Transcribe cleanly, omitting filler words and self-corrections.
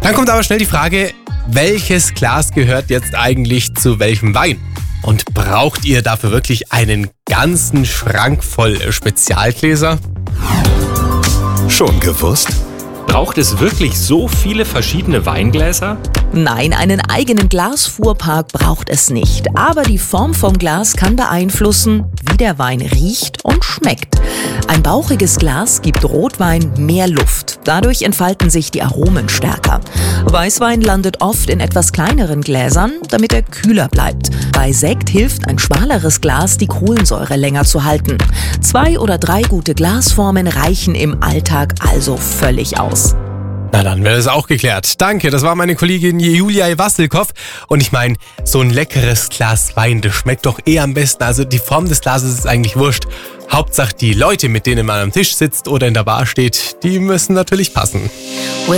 Dann kommt aber schnell die Frage, welches Glas gehört jetzt eigentlich zu welchem Wein? Und braucht ihr dafür wirklich einen ganzen Schrank voll Spezialgläser? Schon gewusst? Braucht es wirklich so viele verschiedene Weingläser? Nein, einen eigenen Glasfuhrpark braucht es nicht. Aber die Form vom Glas kann beeinflussen, wie der Wein riecht und schmeckt. Ein bauchiges Glas gibt Rotwein mehr Luft. Dadurch entfalten sich die Aromen stärker. Weißwein landet oft in etwas kleineren Gläsern, damit er kühler bleibt. Bei Sekt hilft ein schmaleres Glas, die Kohlensäure länger zu halten. 2 oder 3 gute Glasformen reichen im Alltag also völlig aus. Na dann wäre das auch geklärt. Danke, das war meine Kollegin Julia Wassilkow. Und ich meine, so ein leckeres Glas Wein, das schmeckt doch am besten. Also die Form des Glases ist eigentlich wurscht. Hauptsache die Leute, mit denen man am Tisch sitzt oder in der Bar steht, die müssen natürlich passen.